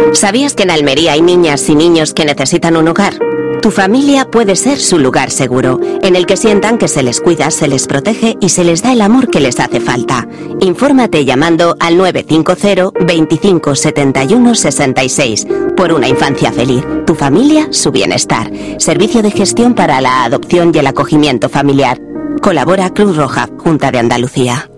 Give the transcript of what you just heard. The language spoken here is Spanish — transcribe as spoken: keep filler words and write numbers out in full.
¿Sabías que en Almería hay niñas y niños que necesitan un hogar? Tu familia puede ser su lugar seguro, en el que sientan que se les cuida, se les protege y se les da el amor que les hace falta. Infórmate llamando al nueve cinco cero, veinticinco, setenta y uno, sesenta y seis. Por una infancia feliz. Tu familia, su bienestar. Servicio de gestión para la adopción y el acogimiento familiar. Colabora Cruz Roja, Junta de Andalucía.